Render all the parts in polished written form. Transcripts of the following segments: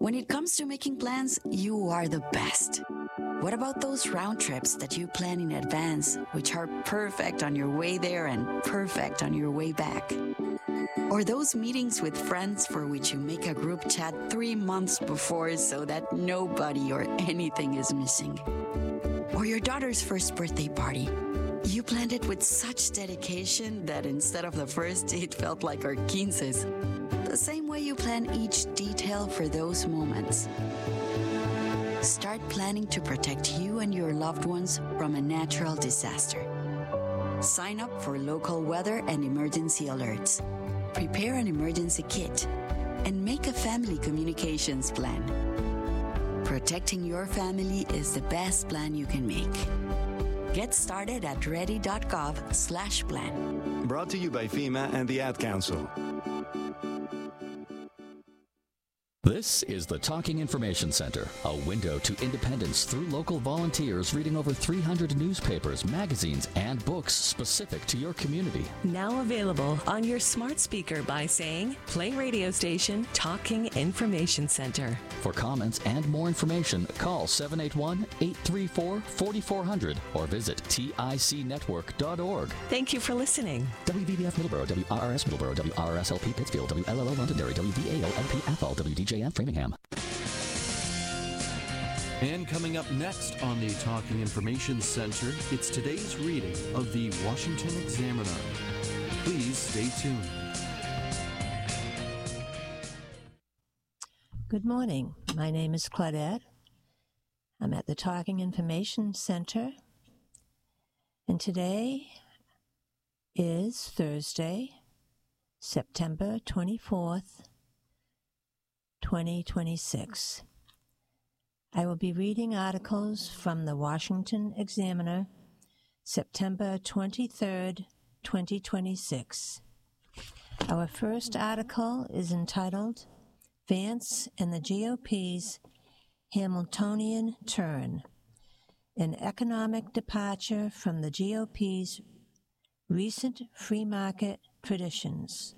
When it comes to making plans, you are the best. What about those round trips that you plan in advance, which are perfect on your way there and perfect on your way back? Or those meetings with friends for which you make a group chat 3 months before so that nobody or anything is missing? Or your daughter's first birthday party. You planned it with such dedication that instead of the first, it felt like our quinces. The same way you plan each detail for those moments. Start planning to protect you and your loved ones from a natural disaster. Sign up for local weather and emergency alerts. Prepare an emergency kit and make a family communications plan. Protecting your family is the best plan you can make. Get started at ready.gov/plan. Brought to you by FEMA and the Ad Council. This is the Talking Information Center, a window to independence through local volunteers reading over 300 newspapers, magazines, and books specific to your community. Now available on your smart speaker by saying, play radio station Talking Information Center. For comments and more information, call 781-834-4400 or visit ticnetwork.org. Thank you for listening. WVBF Middleborough, WRRS Middleborough, WRSLP Pittsfield, WLLO Londonderry, WVAO-LP Athol, WDJF Framingham. And coming up next on the Talking Information Center, it's today's reading of the Washington Examiner. Please stay tuned. Good morning. My name is Claudette. I'm at the Talking Information Center, and today is Thursday, September 24th, 2026. I will be reading articles from the Washington Examiner, September 23rd, 2026. Our first article is entitled, Vance and the GOP's Hamiltonian Turn, an economic departure from the GOP's recent free market traditions.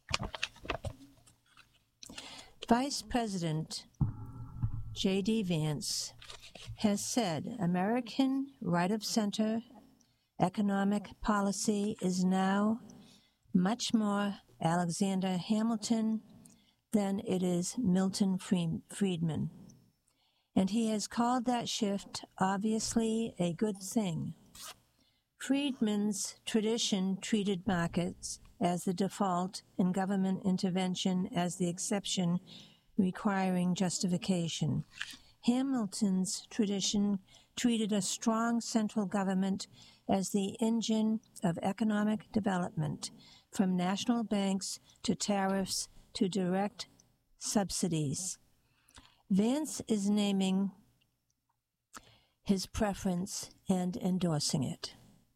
Vice President J.D. Vance has said American right-of-center economic policy is now much more Alexander Hamilton than it is Milton Friedman. And he has called that shift obviously a good thing. Friedman's tradition treated markets as the default and government intervention as the exception requiring justification. Hamilton's tradition treated a strong central government as the engine of economic development, from national banks to tariffs to direct subsidies. Vance is naming his preference and endorsing it.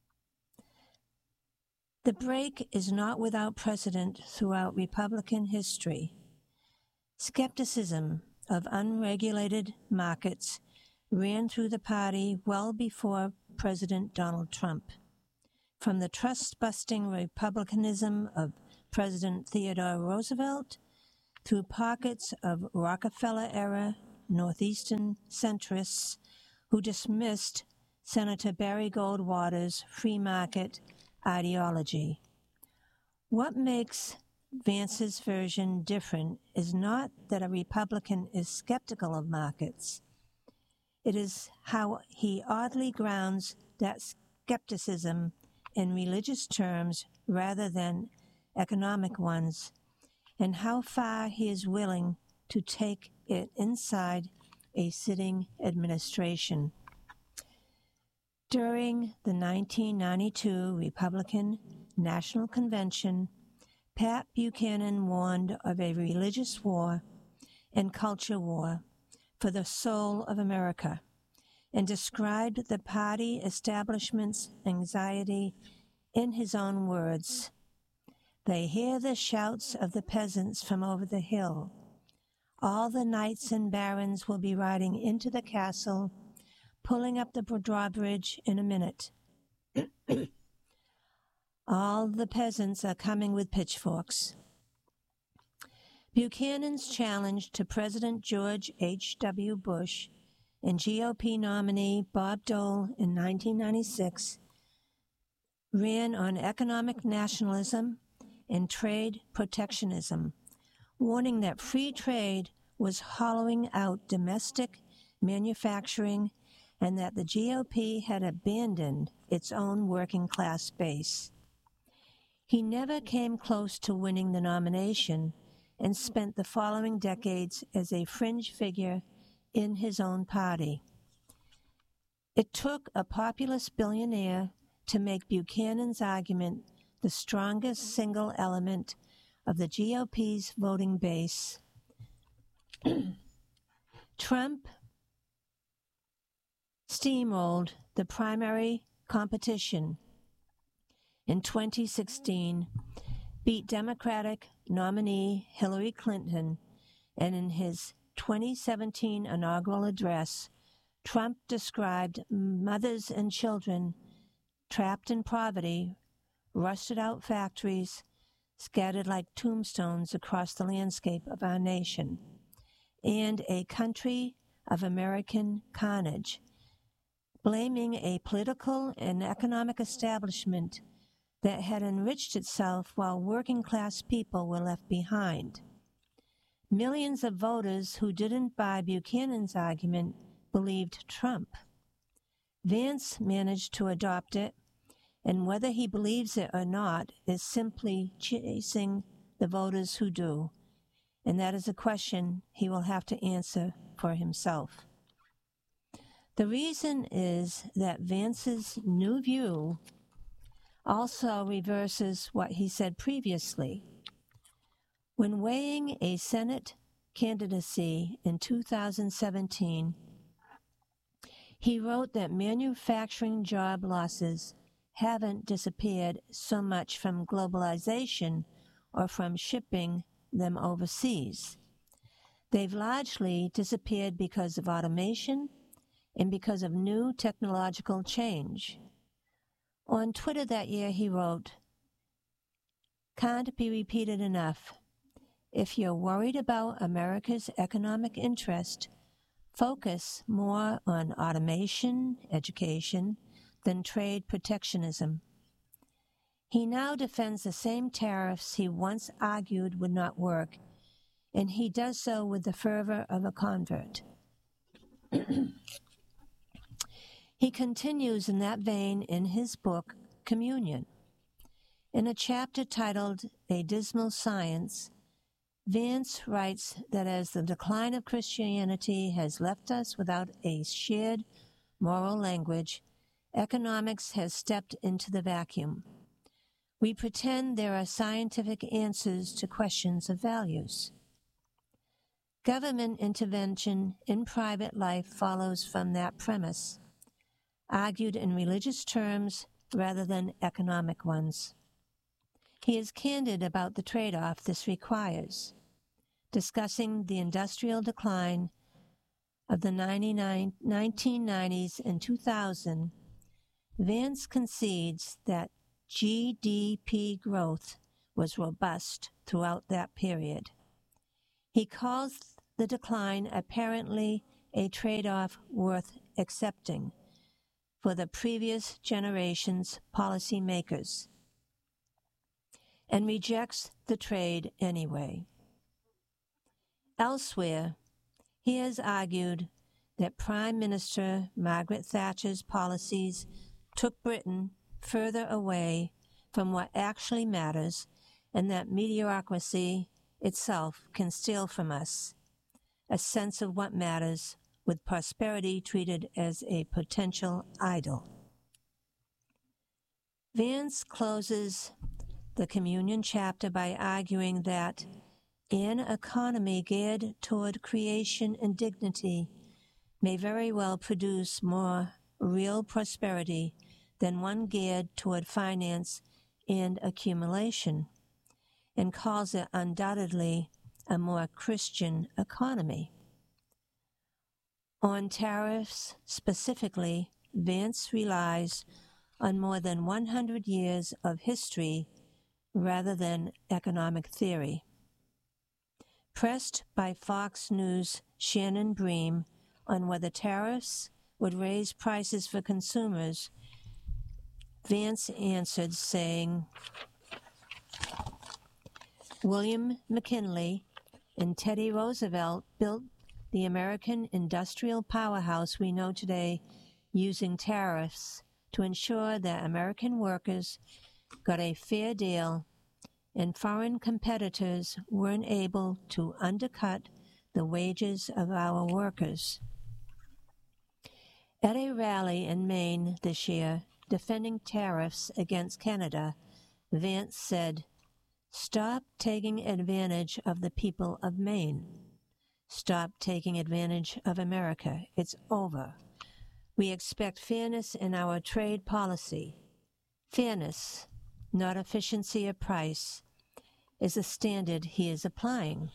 The break is not without precedent throughout Republican history. Skepticism of unregulated markets ran through the party well before President Donald Trump. From the trust-busting republicanism of President Theodore Roosevelt through pockets of Rockefeller-era Northeastern centrists who dismissed Senator Barry Goldwater's free market ideology. What makes Vance's version different is not that a Republican is skeptical of markets. It is how he oddly grounds that skepticism in religious terms rather than economic ones, and how far he is willing to take it inside a sitting administration. During the 1992 Republican National Convention, Pat Buchanan warned of a religious war and culture war for the soul of America, and described the party establishment's anxiety in his own words. They hear the shouts of the peasants from over the hill. All the knights and barons will be riding into the castle, pulling up the drawbridge in a minute. All the peasants are coming with pitchforks. Buchanan's challenge to President George H.W. Bush and GOP nominee Bob Dole in 1996 ran on economic nationalism and trade protectionism, warning that free trade was hollowing out domestic manufacturing and that the GOP had abandoned its own working class base. He never came close to winning the nomination and spent the following decades as a fringe figure in his own party. It took a populist billionaire to make Buchanan's argument the strongest single element of the GOP's voting base. Trump steamrolled the primary competition in 2016, beat Democratic nominee Hillary Clinton, and in his 2017 inaugural address, Trump described mothers and children trapped in poverty, rusted-out factories, scattered like tombstones across the landscape of our nation, and a country of American carnage, blaming a political and economic establishment that had enriched itself while working-class people were left behind. Millions of voters who didn't buy Buchanan's argument believed Trump. Vance managed to adopt it, and whether he believes it or not is simply chasing the voters who do, and that is a question he will have to answer for himself. The reason is that Vance's new view also reverses what he said previously. When weighing a Senate candidacy in 2017, he wrote that manufacturing job losses haven't disappeared so much from globalization or from shipping them overseas. They've largely disappeared because of automation and because of new technological change. On Twitter that year, he wrote, "Can't be repeated enough. If you're worried about America's economic interest, focus more on automation, education, than trade protectionism." He now defends the same tariffs he once argued would not work, and he does so with the fervor of a convert. He continues in that vein in his book, Communion. In a chapter titled A Dismal Science, Vance writes that as the decline of Christianity has left us without a shared moral language, economics has stepped into the vacuum. We pretend there are scientific answers to questions of values. Government intervention in private life follows from that premise, argued in religious terms rather than economic ones. He is candid about the trade-off this requires, discussing the industrial decline of the 1990s and 2000. Vance concedes that GDP growth was robust throughout that period. He calls the decline apparently a trade-off worth accepting for the previous generation's policymakers, and rejects the trade anyway. Elsewhere, he has argued that Prime Minister Margaret Thatcher's policies took Britain further away from what actually matters, and that mediocrity itself can steal from us a sense of what matters, with prosperity treated as a potential idol. Vance closes the Communion chapter by arguing that an economy geared toward creation and dignity may very well produce more real prosperity than one geared toward finance and accumulation, and calls it undoubtedly a more Christian economy. On tariffs specifically, Vance relies on more than 100 years of history rather than economic theory. Pressed by Fox News' Shannon Bream on whether tariffs would raise prices for consumers, Vance answered saying, William McKinley and Teddy Roosevelt built the American industrial powerhouse we know today using tariffs to ensure that American workers got a fair deal and foreign competitors weren't able to undercut the wages of our workers. At a rally in Maine this year, defending tariffs against Canada, Vance said, "Stop taking advantage of the people of Maine. Stop taking advantage of America. It's over. We expect fairness in our trade policy. Fairness, not efficiency or price, is the standard he is applying."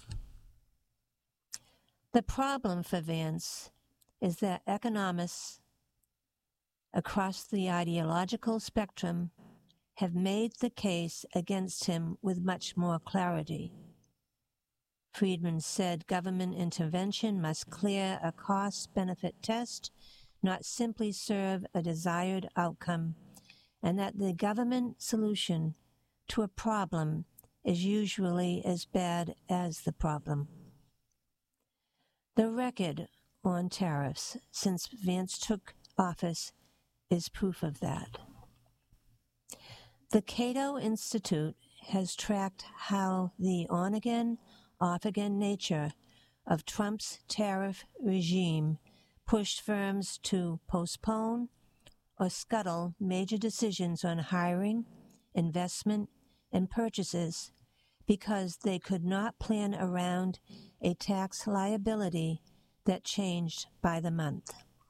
The problem for Vance is that economists across the ideological spectrum have made the case against him with much more clarity. Friedman said government intervention must clear a cost-benefit test, not simply serve a desired outcome, and that the government solution to a problem is usually as bad as the problem. The record on tariffs since Vance took office is proof of that. The Cato Institute has tracked how the on-again, off-again nature of Trump's tariff regime pushed firms to postpone or scuttle major decisions on hiring, investment, and purchases because they could not plan around a tax liability that changed by the month.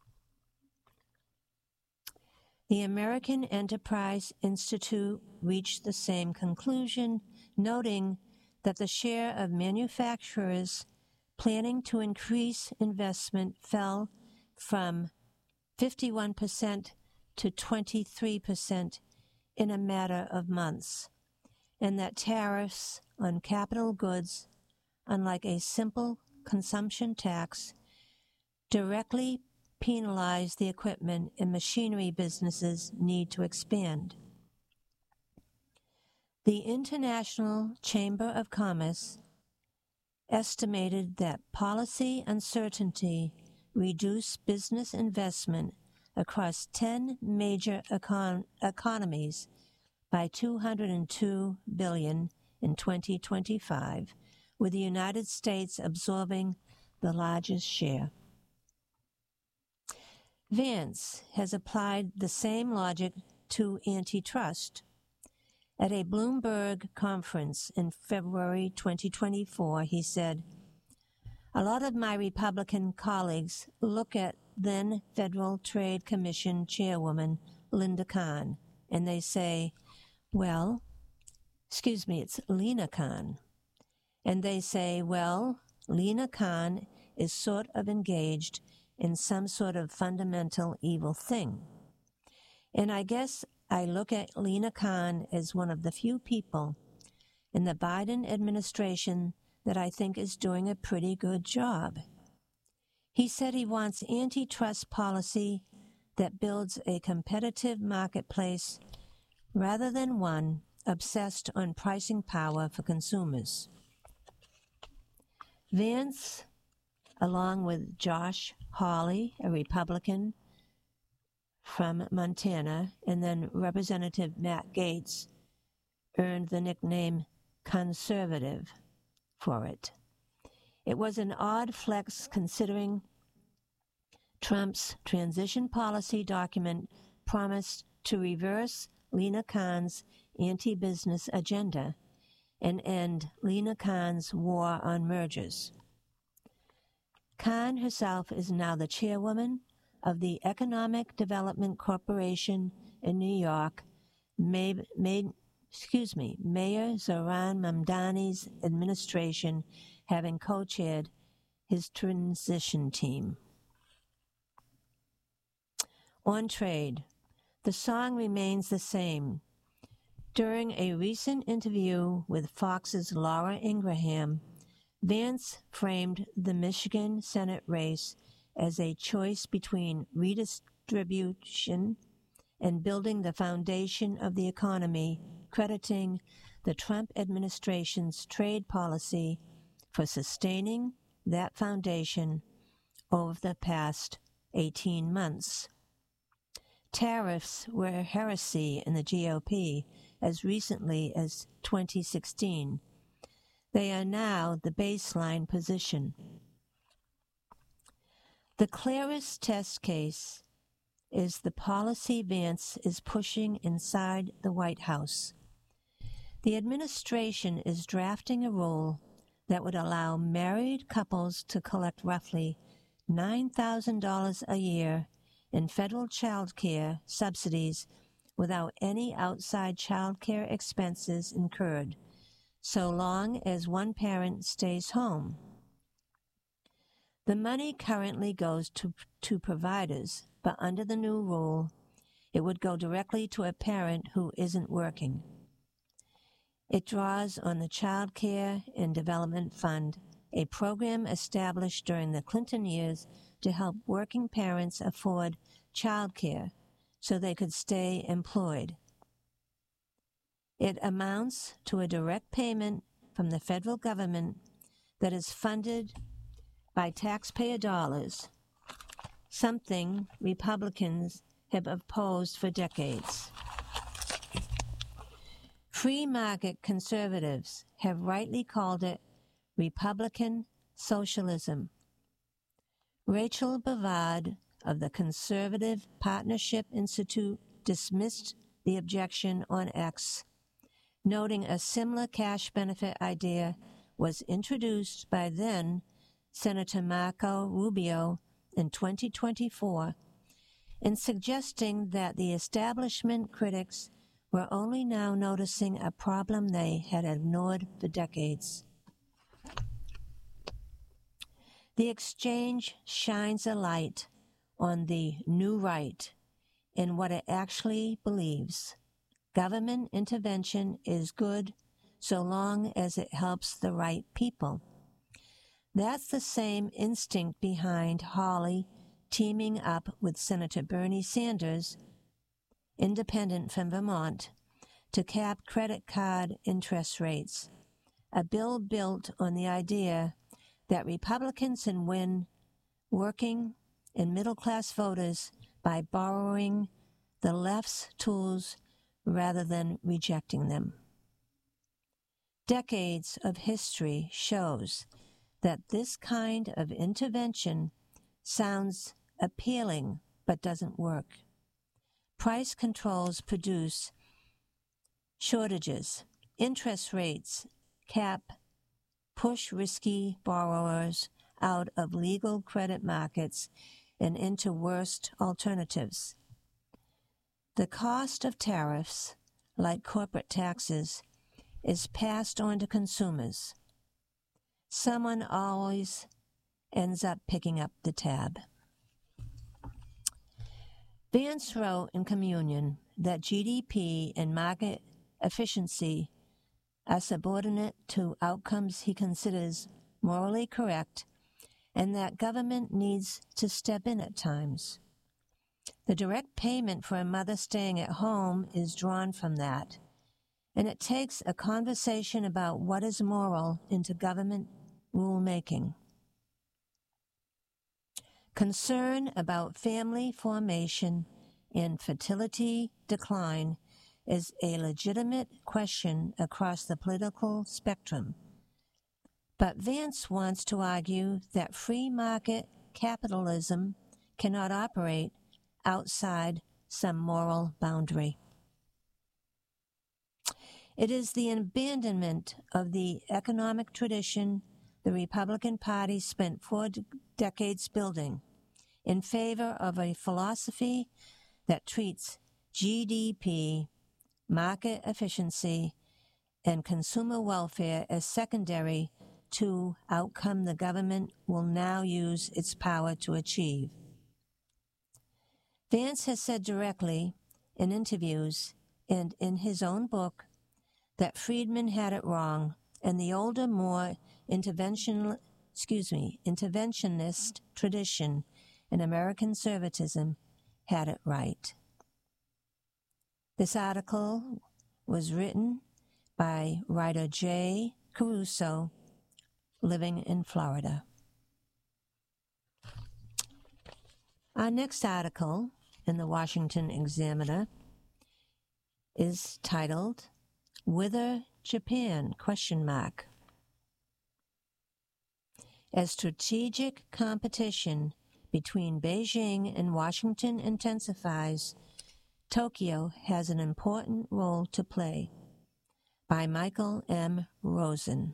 The American Enterprise Institute reached the same conclusion, noting that the share of manufacturers planning to increase investment fell from 51% to 23% in a matter of months, and that tariffs on capital goods, unlike a simple consumption tax, directly penalize the equipment and machinery businesses need to expand. The International Chamber of Commerce estimated that policy uncertainty reduced business investment across 10 major economies by $202 billion in 2025, with the United States absorbing the largest share. Vance has applied the same logic to antitrust. At a Bloomberg conference in February 2024, he said, "A lot of my Republican colleagues look at then Federal Trade Commission Chairwoman Linda Khan, and they say, well, it's Lina Khan. And they say, well, Lina Khan is sort of engaged in some sort of fundamental evil thing. And I guess I look at Lina Khan as one of the few people in the Biden administration that I think is doing a pretty good job." He said he wants antitrust policy that builds a competitive marketplace rather than one obsessed on pricing power for consumers. Vance, along with Josh Hawley, a Republican from Montana, and then Representative Matt Gaetz, earned the nickname conservative for it. It was an odd flex considering Trump's transition policy document promised to reverse Lina Khan's anti-business agenda and end Lina Khan's war on mergers. Khan herself is now the chairwoman of the Economic Development Corporation in New York, Mayor Zohran Mamdani's administration having co-chaired his transition team. On trade, the song remains the same. During a recent interview with Fox's Laura Ingraham, Vance framed the Michigan Senate race as a choice between redistribution and building the foundation of the economy, crediting the Trump administration's trade policy for sustaining that foundation over the past 18 months. Tariffs were heresy in the GOP as recently as 2016. They are now the baseline position. The clearest test case is the policy Vance is pushing inside the White House. The administration is drafting a rule that would allow married couples to collect roughly $9,000 a year in federal child care subsidies without any outside child care expenses incurred, so long as one parent stays home. The money currently goes to providers, but under the new rule, it would go directly to a parent who isn't working. It draws on the Child Care and Development Fund, a program established during the Clinton years to help working parents afford child care so they could stay employed. It amounts to a direct payment from the federal government that is funded by taxpayer dollars, something Republicans have opposed for decades. Free market conservatives have rightly called it Republican socialism. Rachel Bovard of the Conservative Partnership Institute dismissed the objection on X, noting a similar cash benefit idea was introduced by then Senator Marco Rubio in 2024, and suggesting that the establishment critics were only now noticing a problem they had ignored for decades. The exchange shines a light on the new right in what it actually believes. Government intervention is good so long as it helps the right people. That's the same instinct behind Hawley teaming up with Senator Bernie Sanders, independent from Vermont, to cap credit card interest rates, a bill built on the idea that Republicans can win working and middle-class voters by borrowing the left's tools rather than rejecting them. Decades of history shows that this kind of intervention sounds appealing but doesn't work. Price controls produce shortages. Interest rates cap push risky borrowers out of legal credit markets and into worse alternatives. The cost of tariffs, like corporate taxes, is passed on to consumers. Someone always ends up picking up the tab. Vance wrote in Communion that GDP and market efficiency are subordinate to outcomes he considers morally correct, and that government needs to step in at times. The direct payment for a mother staying at home is drawn from that, and it takes a conversation about what is moral into government rulemaking. Concern about family formation and fertility decline is a legitimate question across the political spectrum. But Vance wants to argue that free market capitalism cannot operate outside some moral boundary. It is the abandonment of the economic tradition the Republican Party spent 4 decades building in favor of a philosophy that treats GDP, market efficiency, and consumer welfare as secondary to outcome the government will now use its power to achieve. Vance has said directly in interviews and in his own book that Friedman had it wrong, and the older, more interventionist tradition and American conservatism had it right. This article was written by writer Jay Caruso, living in Florida. Our next article in the Washington Examiner is titled, Whither Japan? As strategic competition between Beijing and Washington intensifies, Tokyo has an important role to play. By Michael M. Rosen.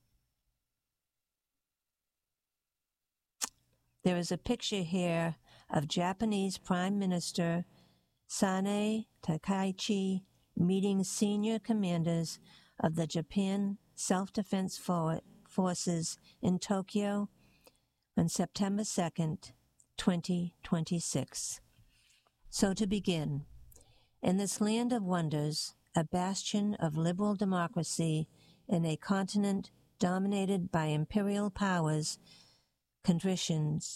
There is a picture here of Japanese Prime Minister Sanae Takaichi meeting senior commanders of the Japan Self-Defense Forces in Tokyo on September 2nd, 2026. So to begin, in this land of wonders, a bastion of liberal democracy in a continent dominated by imperial powers, contradictions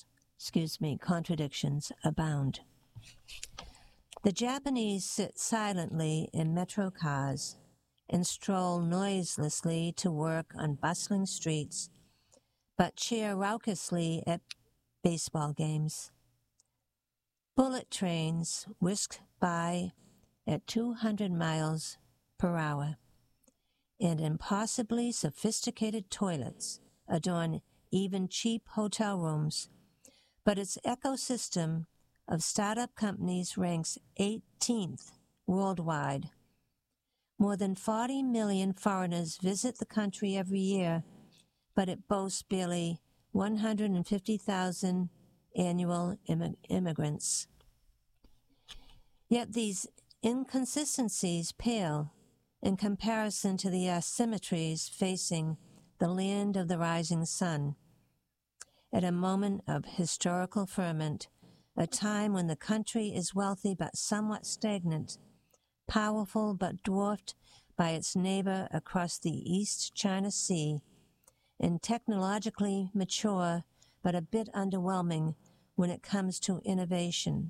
abound. The Japanese sit silently in metro cars and stroll noiselessly to work on bustling streets, but cheer raucously at baseball games. Bullet trains whisk by at 200 miles per hour, and impossibly sophisticated toilets adorn even cheap hotel rooms, but its ecosystem of startup companies ranks 18th worldwide. More than 40 million foreigners visit the country every year, but it boasts barely 150,000 annual immigrants. Yet these inconsistencies pale in comparison to the asymmetries facing the land of the rising sun. At a moment of historical ferment, a time when the country is wealthy but somewhat stagnant, powerful but dwarfed by its neighbor across the East China Sea, and technologically mature but a bit underwhelming when it comes to innovation.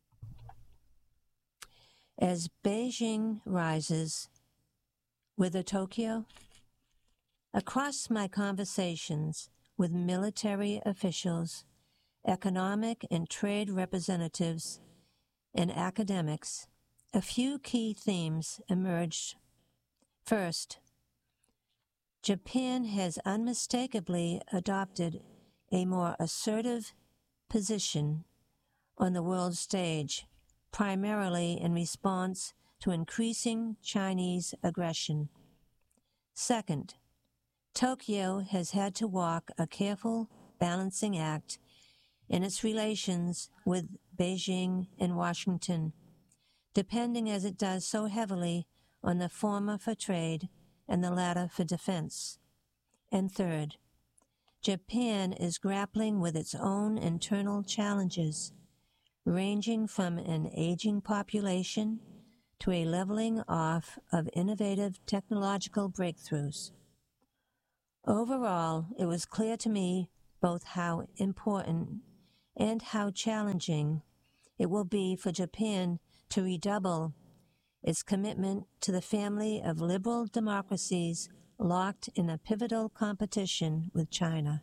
As Beijing rises, whither Tokyo? Across my conversations with military officials, economic and trade representatives, and academics, a few key themes emerged. First, Japan has unmistakably adopted a more assertive position on the world stage, primarily in response to increasing Chinese aggression. Second, Tokyo has had to walk a careful balancing act in its relations with Beijing and Washington, depending as it does so heavily on the former for trade and the latter for defense. And third, Japan is grappling with its own internal challenges, ranging from an aging population to a leveling off of innovative technological breakthroughs. Overall, it was clear to me both how important and how challenging it will be for Japan to redouble its commitment to the family of liberal democracies locked in a pivotal competition with China.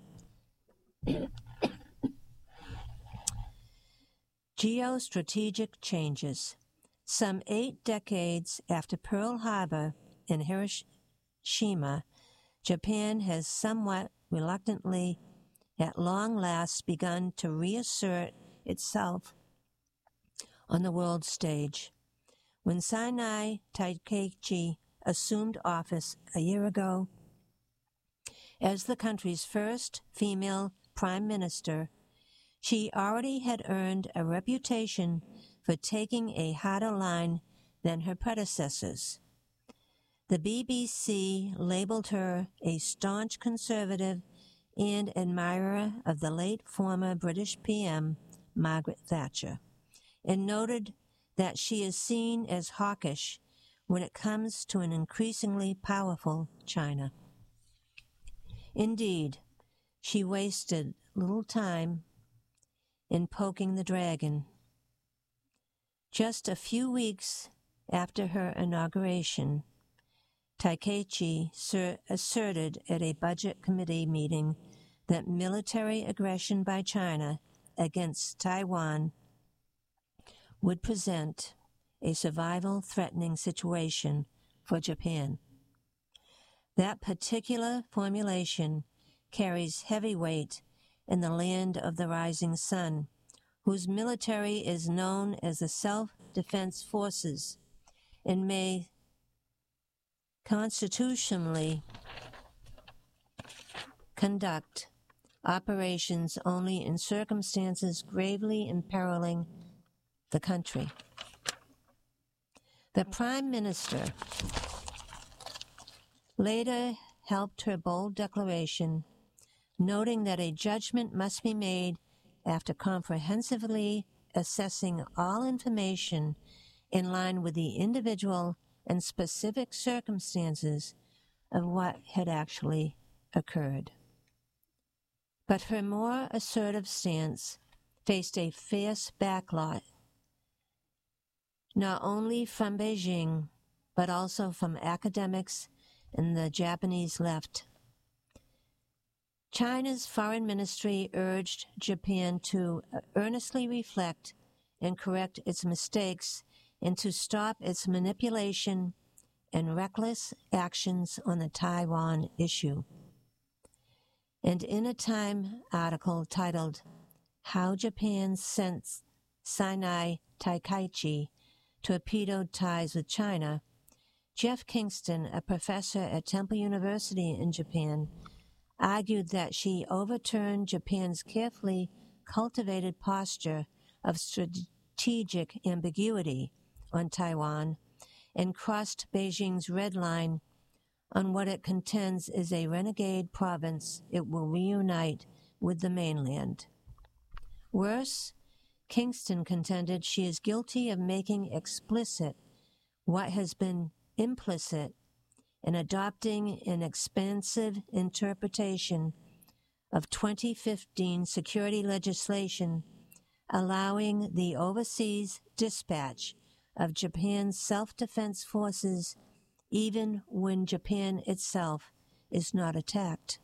Geostrategic changes. Some 8 decades after Pearl Harbor and Hiroshima, Japan has somewhat reluctantly, at long last, begun to reassert itself on the world stage. When Sanae Takaichi assumed office a year ago as the country's first female prime minister, she already had earned a reputation for taking a harder line than her predecessors. The BBC labeled her a staunch conservative and admirer of the late former British PM, Margaret Thatcher, and noted that she is seen as hawkish when it comes to an increasingly powerful China. Indeed, she wasted little time in poking the dragon. Just a few weeks after her inauguration, Takechi asserted at a budget committee meeting that military aggression by China against Taiwan would present a survival-threatening situation for Japan. That particular formulation carries heavy weight in the land of the rising sun, whose military is known as the Self-Defense Forces and may constitutionally conduct operations only in circumstances gravely imperiling the country. The Prime Minister later helped her bold declaration, noting that a judgment must be made after comprehensively assessing all information in line with the individual and specific circumstances of what had actually occurred. But her more assertive stance faced a fierce backlash, not only from Beijing, but also from academics and the Japanese left. China's foreign ministry urged Japan to earnestly reflect and correct its mistakes and to stop its manipulation and reckless actions on the Taiwan issue. And in a Time article titled, "How Japan Sent Sinai Taikaichi Torpedoed Ties with China," Jeff Kingston, a professor at Temple University in Japan, argued that she overturned Japan's carefully cultivated posture of strategic ambiguity on Taiwan and crossed Beijing's red line on what it contends is a renegade province it will reunite with the mainland. Worse, Kingston contended she is guilty of making explicit what has been implicit in adopting an expansive interpretation of 2015 security legislation allowing the overseas dispatch of Japan's self-defense forces even when Japan itself is not attacked.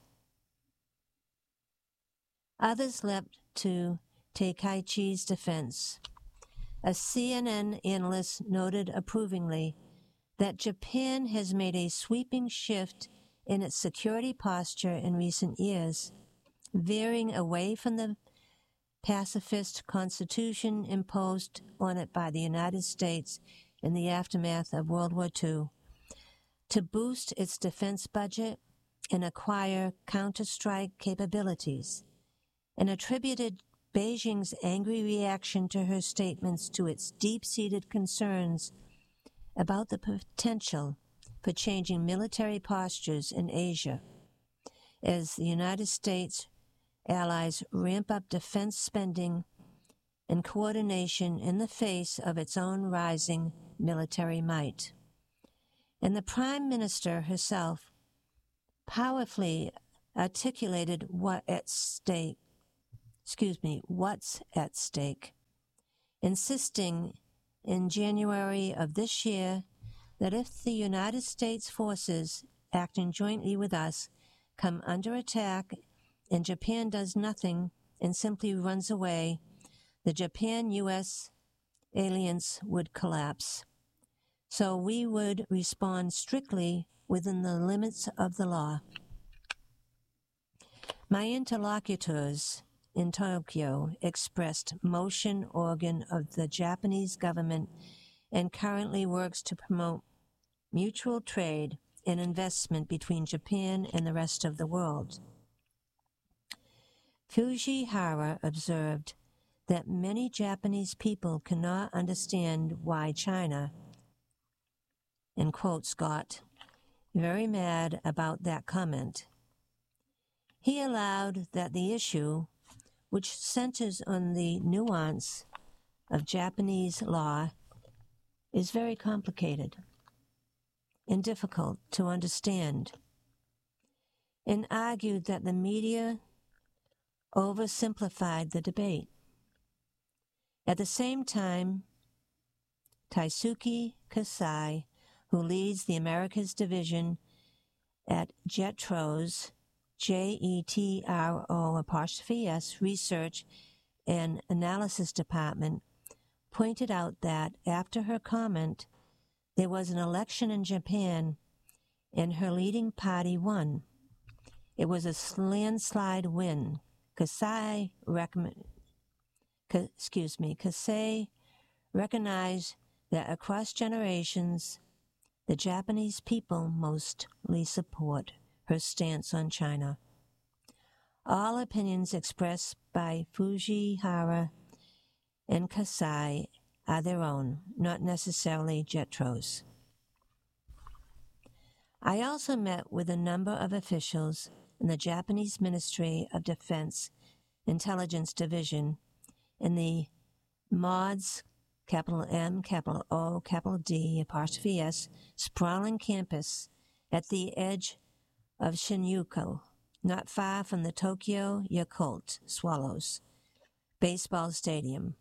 Others leapt to Taikaichi's defense. A CNN analyst noted approvingly that Japan has made a sweeping shift in its security posture in recent years, veering away from the pacifist constitution imposed on it by the United States in the aftermath of World War II, to boost its defense budget and acquire counter-strike capabilities, and attributed Beijing's angry reaction to her statements to its deep-seated concerns about the potential for changing military postures in Asia as the United States allies ramp up defense spending and coordination in the face of its own rising military might. And the Prime Minister herself powerfully articulated what's at stake, insisting in January of this year that if the United States forces acting jointly with us come under attack and Japan does nothing and simply runs away, the Japan-U.S. alliance would collapse. So we would respond strictly within the limits of the law. My interlocutors in Tokyo expressed motion organ of the Japanese government and currently works to promote mutual trade and investment between Japan and the rest of the world. Fujihara observed that many Japanese people cannot understand why China, and quotes got very mad about that comment. He allowed that the issue, which centers on the nuance of Japanese law, is very complicated and difficult to understand. and argued that the media oversimplified the debate. At the same time, Taisuke Kasai, who leads the Americas division at JETRO's, JETRO' Research and Analysis Department, pointed out that after her comment, there was an election in Japan and her leading party won. It was a landslide win. Kasai recognized that across generations, the Japanese people mostly support her stance on China. All opinions expressed by Fujihara and Kasai are their own, not necessarily JETRO's. I also met with a number of officials in the Japanese Ministry of Defense Intelligence Division in the MODS, capital M, capital O, capital D, apostrophe S, sprawling campus at the edge of Shinjuku, not far from the Tokyo Yakult Swallows baseball stadium.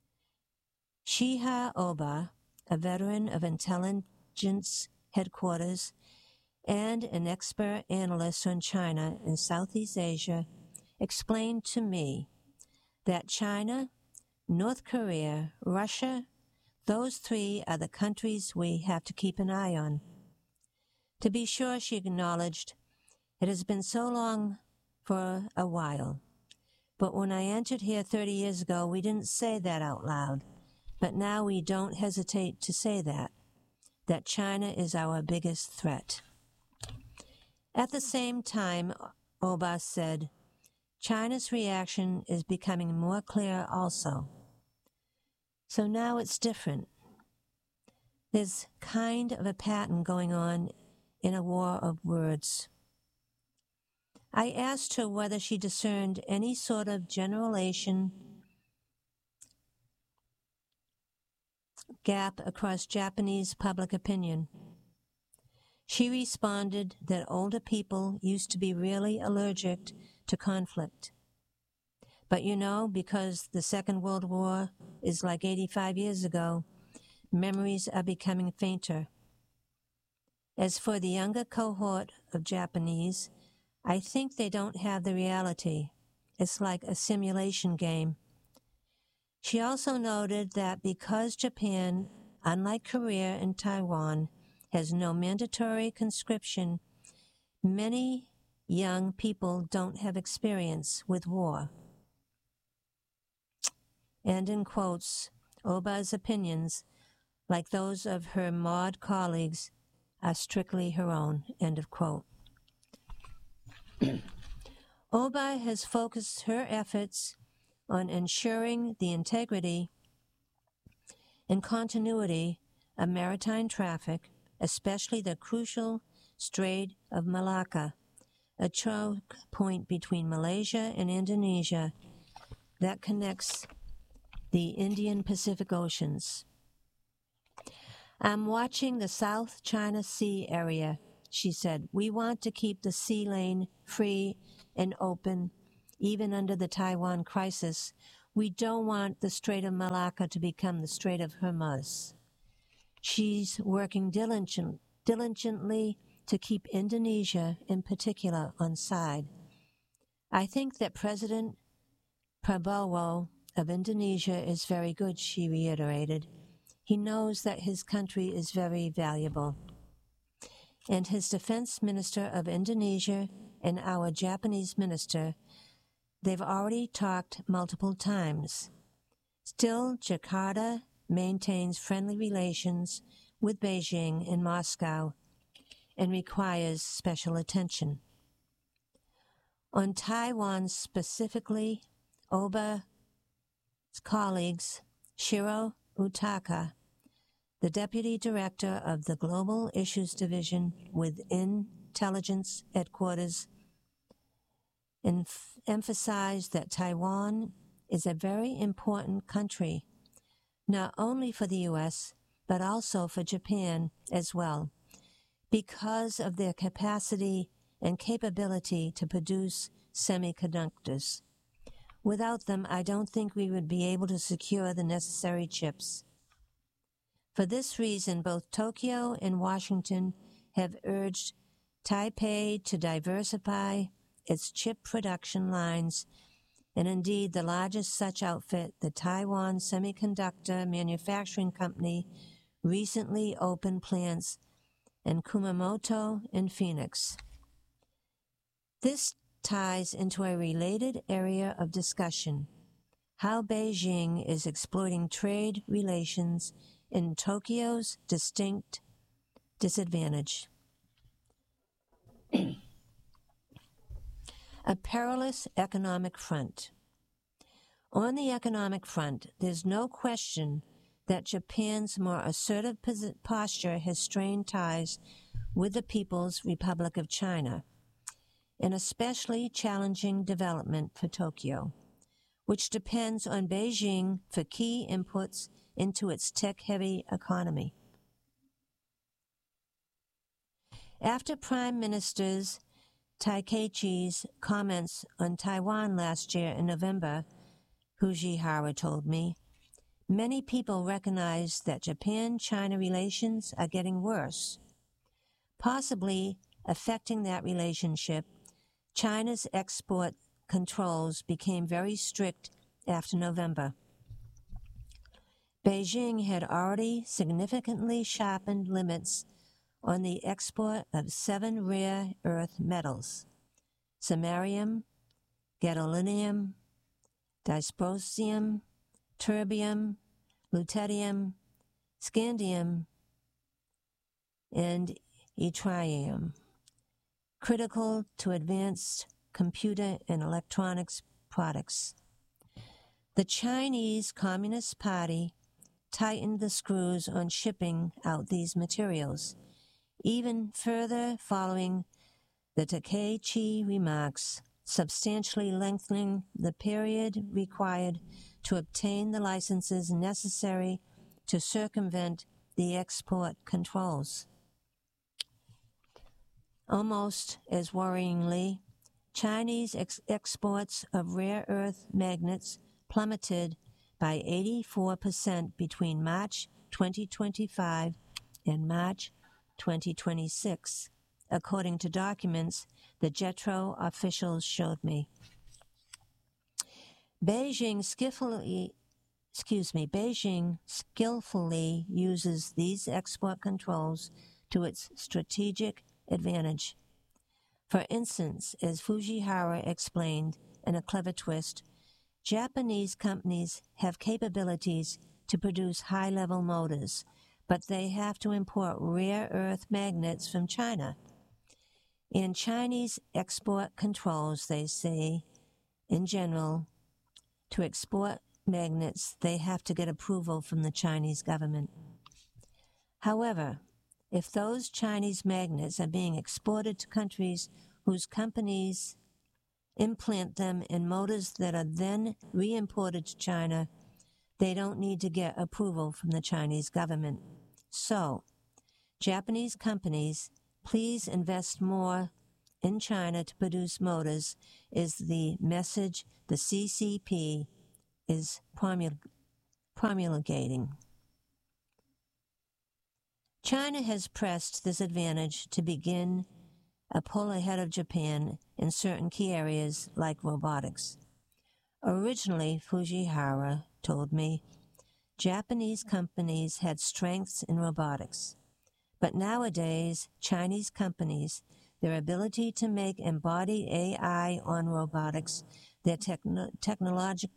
Shiha Oba, a veteran of intelligence headquarters and an expert analyst on China and Southeast Asia, explained to me that China, North Korea, Russia, those three are the countries we have to keep an eye on. To be sure, she acknowledged, it has been so long for a while. But when I entered here 30 years ago, we didn't say that out loud. But now we don't hesitate to say that China is our biggest threat. At the same time, Oba said, China's reaction is becoming more clear also. So now it's different. There's kind of a pattern going on in a war of words. I asked her whether she discerned any sort of generalization gap across Japanese public opinion. She responded that older people used to be really allergic to conflict. But you know, because the Second World War is like 85 years ago, memories are becoming fainter. As for the younger cohort of Japanese, I think they don't have the reality. It's like a simulation game. She also noted that because Japan, unlike Korea and Taiwan, has no mandatory conscription, many young people don't have experience with war. And in quotes, Oba's opinions, like those of her MOD colleagues, are strictly her own, end of quote. Oba has focused her efforts on ensuring the integrity and continuity of maritime traffic, especially the crucial Strait of Malacca, a choke point between Malaysia and Indonesia that connects the Indian Pacific Oceans. I'm watching the South China Sea area, she said. We want to keep the sea lane free and open, even under the Taiwan crisis. We don't want the Strait of Malacca to become the Strait of Hormuz. She's working diligently to keep Indonesia, in particular, on side. I think that President Prabowo of Indonesia is very good, she reiterated. He knows that his country is very valuable. And his defense minister of Indonesia and our Japanese minister, they've already talked multiple times. Still, Jakarta maintains friendly relations with Beijing and Moscow and requires special attention. On Taiwan specifically, Oba's colleagues, Shiro Utaka, the Deputy Director of the Global Issues Division with Intelligence Headquarters, emphasized that Taiwan is a very important country, not only for the U.S., but also for Japan as well, because of their capacity and capability to produce semiconductors. Without them, I don't think we would be able to secure the necessary chips. For this reason, both Tokyo and Washington have urged Taipei to diversify its chip production lines, and indeed the largest such outfit, the Taiwan Semiconductor Manufacturing Company, recently opened plants in Kumamoto and Phoenix. This ties into a related area of discussion, how Beijing is exploiting trade relations in Tokyo's distinct disadvantage. A perilous economic front. On the economic front, there's no question that Japan's more assertive posture has strained ties with the People's Republic of China, an especially challenging development for Tokyo, which depends on Beijing for key inputs into its tech-heavy economy. After Prime Minister's Takechi's comments on Taiwan last year in November, Fujihara told me, many people recognize that Japan-China relations are getting worse. Possibly affecting that relationship, China's export controls became very strict after November. Beijing had already significantly sharpened limits on the export of 7 rare earth metals: samarium, gadolinium, dysprosium, terbium, lutetium, scandium, and yttrium, critical to advanced computer and electronics products. The Chinese Communist Party tightened the screws on shipping out these materials, even further following the Takechi remarks, substantially lengthening the period required to obtain the licenses necessary to circumvent the export controls. Almost as worryingly, Chinese exports of rare earth magnets plummeted by 84% between March 2025 and March 2026, according to documents the JETRO officials showed me. Beijing skillfully uses these export controls to its strategic advantage. For instance, as Fujihara explained in a clever twist, Japanese companies have capabilities to produce high-level motors, but they have to import rare earth magnets from China. In Chinese export controls, they say, in general, to export magnets, they have to get approval from the Chinese government. However, if those Chinese magnets are being exported to countries whose companies implant them in motors that are then re-imported to China, they don't need to get approval from the Chinese government. So, Japanese companies, please invest more in China to produce motors, is the message the CCP is promulgating. China has pressed this advantage to begin a pull ahead of Japan in certain key areas like robotics. Originally, Fujihara told me, Japanese companies had strengths in robotics. But nowadays, Chinese companies, their ability to make embodied AI on robotics, their technology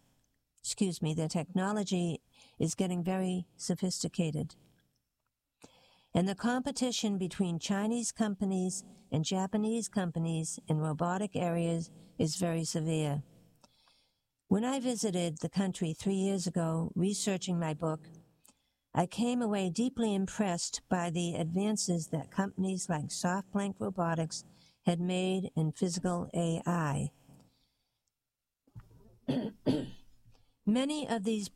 is getting very sophisticated. And the competition between Chinese companies and Japanese companies in robotic areas is very severe. When I visited the country 3 years ago researching my book, I came away deeply impressed by the advances that companies like SoftBank Robotics had made in physical AI. Many of these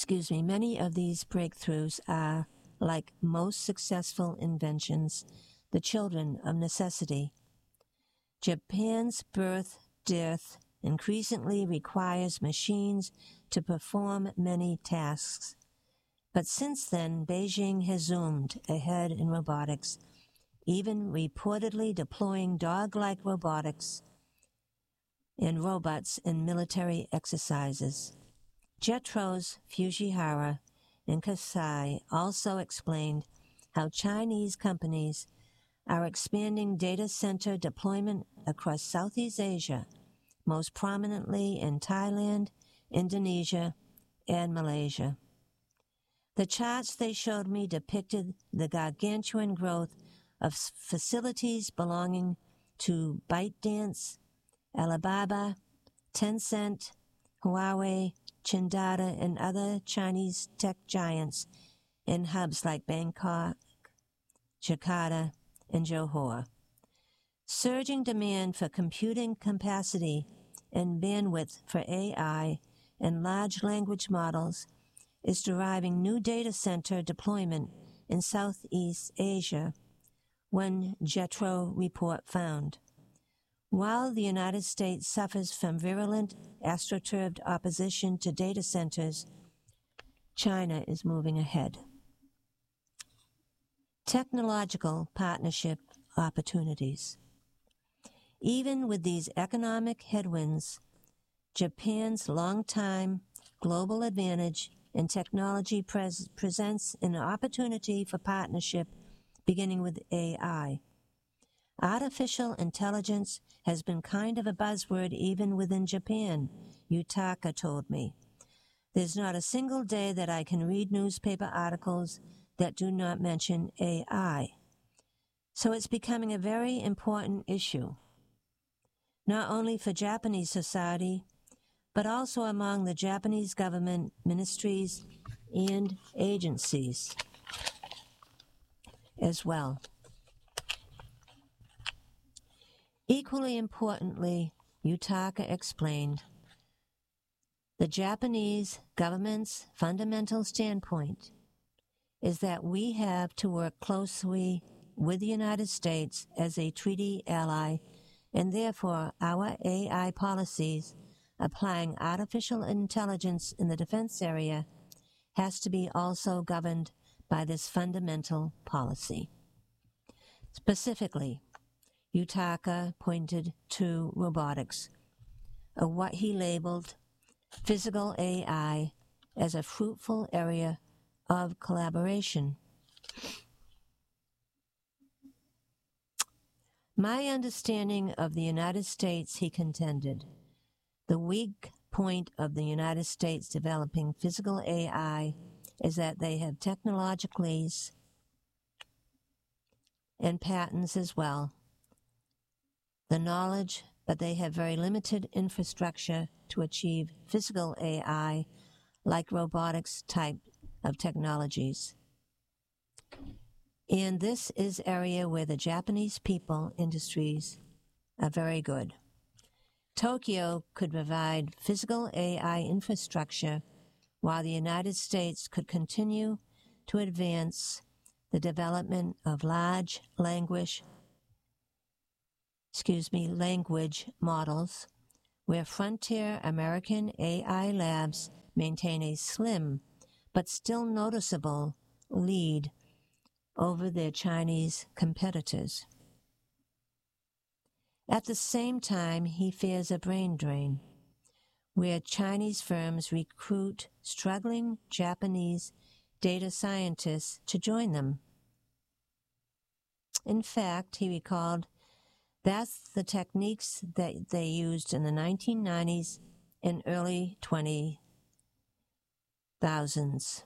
breakthroughs are, like most successful inventions, the children of necessity. Japan's birth dearth increasingly requires machines to perform many tasks. But since then, Beijing has zoomed ahead in robotics, even reportedly deploying dog-like robotics and robots in military exercises. JETRO's Fujihara and Kasai also explained how Chinese companies are expanding data center deployment across Southeast Asia, most prominently in Thailand, Indonesia, and Malaysia. The charts they showed me depicted the gargantuan growth of facilities belonging to ByteDance, Alibaba, Tencent, Huawei, Chindata, and other Chinese tech giants in hubs like Bangkok, Jakarta, and Johor. Surging demand for computing capacity and bandwidth for AI and large language models is driving new data center deployment in Southeast Asia, one JETRO report found. While the United States suffers from virulent, astroturfed opposition to data centers, China is moving ahead. Technological partnership opportunities. Even with these economic headwinds, Japan's long-time global advantage in technology presents an opportunity for partnership beginning with AI. Artificial intelligence has been kind of a buzzword even within Japan, Yutaka told me. There's not a single day that I can read newspaper articles that do not mention AI. So it's becoming a very important issue, not only for Japanese society, but also among the Japanese government ministries and agencies as well. Equally importantly, Yutaka explained, the Japanese government's fundamental standpoint is that we have to work closely with the United States as a treaty ally, and therefore our AI policies applying artificial intelligence in the defense area has to be also governed by this fundamental policy. Specifically, Yutaka pointed to robotics, of what he labeled physical AI as a fruitful area of collaboration. My understanding of the United States, he contended, the weak point of the United States developing physical AI is that they have technologies and patents as well, the knowledge, but they have very limited infrastructure to achieve physical AI like robotics type of technologies. And this is area where the Japanese people industries are very good. Tokyo could provide physical AI infrastructure while the United States could continue to advance the development of large language models, where frontier American AI labs maintain a slim but still noticeable lead over their Chinese competitors. At the same time, he fears a brain drain, where Chinese firms recruit struggling Japanese data scientists to join them. In fact, he recalled, that's the techniques that they used in the 1990s and early 2000s,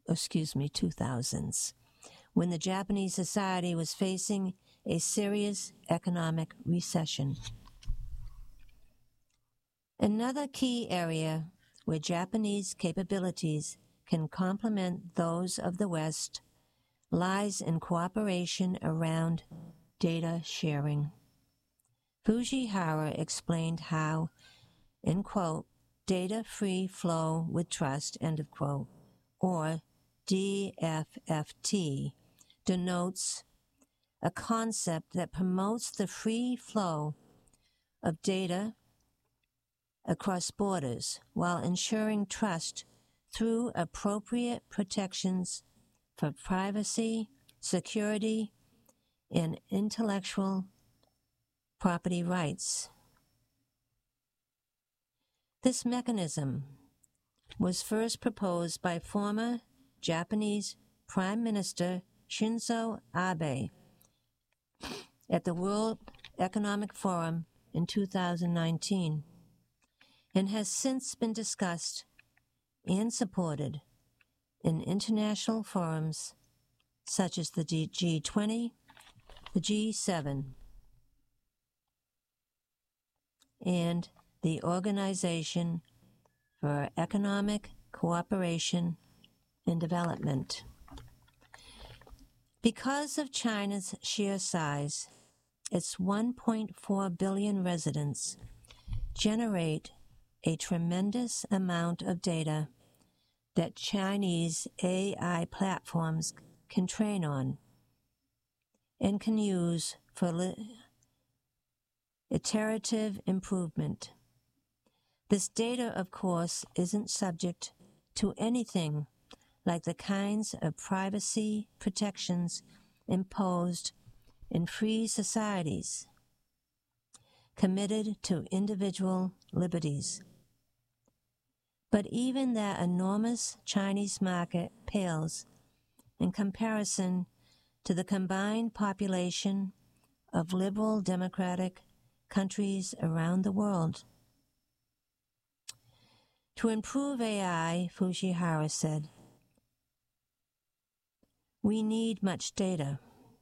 when the Japanese society was facing a serious economic recession. Another key area where Japanese capabilities can complement those of the West lies in cooperation around data sharing. Fujihara explained how, in quote, data free flow with trust, end of quote, or DFFT, denotes a concept that promotes the free flow of data across borders while ensuring trust through appropriate protections for privacy, security, and intellectual property rights. This mechanism was first proposed by former Japanese Prime Minister Shinzo Abe at the World Economic Forum in 2019 and has since been discussed and supported in international forums such as the G20, the G7, and the Organization for Economic Cooperation and Development. Because of China's sheer size, its 1.4 billion residents generate a tremendous amount of data that Chinese AI platforms can train on and can use for iterative improvement. This data, of course, isn't subject to anything like the kinds of privacy protections imposed in free societies committed to individual liberties. But even that enormous Chinese market pales in comparison to the combined population of liberal democratic countries around the world. To improve AI, Fujihara said, we need much data.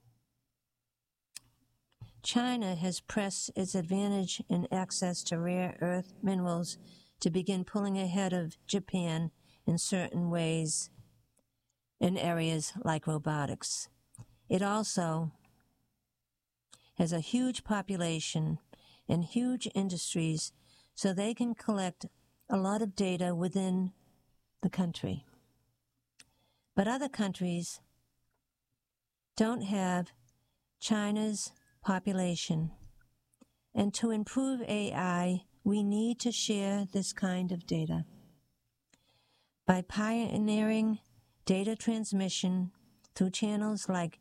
China has pressed its advantage in access to rare earth minerals to begin pulling ahead of Japan in certain ways in areas like robotics. It also has a huge population and huge industries, so they can collect a lot of data within the country. But other countries don't have China's population, and to improve AI, we need to share this kind of data. By pioneering data transmission through channels like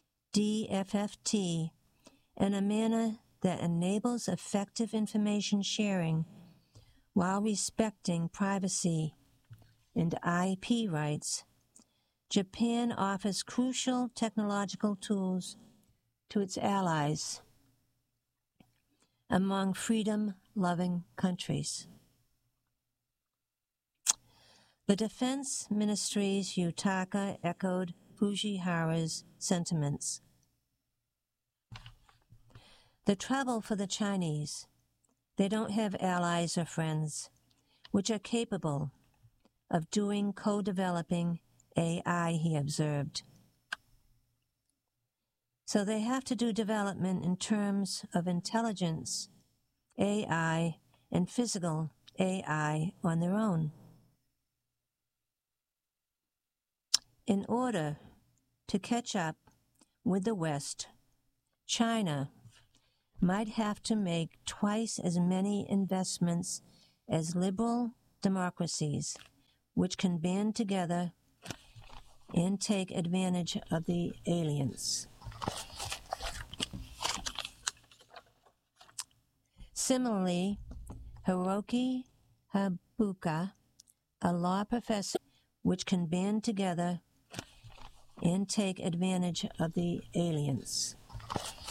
DFFT in a manner that enables effective information sharing while respecting privacy and IP rights, Japan offers crucial technological tools to its allies among freedom-loving countries. The Defense Ministry's Yutaka echoed Fujihara's sentiments. The trouble for the Chinese, they don't have allies or friends which are capable of doing co-developing AI, he observed. So they have to do development in terms of intelligence, AI, and physical AI on their own. In order to catch up with the West, China might have to make twice as many investments as liberal democracies, which can band together and take advantage of the aliens. Similarly, Hiroki Habuka, a law professor, which can band together and take advantage of the aliens.